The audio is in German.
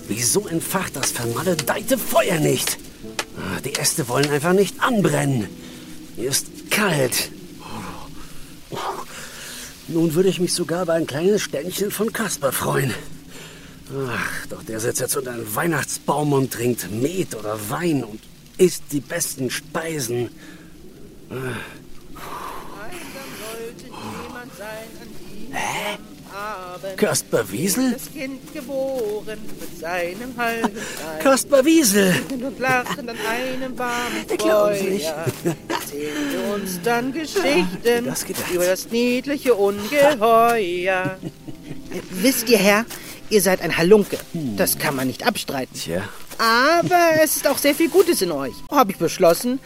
Wieso entfacht das vermaledeite Feuer nicht? Die Äste wollen einfach nicht anbrennen. Mir ist kalt. Nun würde ich mich sogar über ein kleines Ständchen von Kasper freuen. Ach, doch der sitzt jetzt unter einem Weihnachtsbaum und trinkt Met oder Wein und isst die besten Speisen. Hä? Kasper Wiesel? Das Kind geboren mit seinem halben Leib. Kasper Wiesel! Und lachen an einem warmen Ich glaub's nicht. Feuer. Erzählen wir uns dann Geschichten das gedacht. über das niedliche Ungeheuer. Wisst ihr, Herr, ihr seid ein Halunke. Das kann man nicht abstreiten. Tja. Aber es ist auch sehr viel Gutes in euch. Habe ich beschlossen,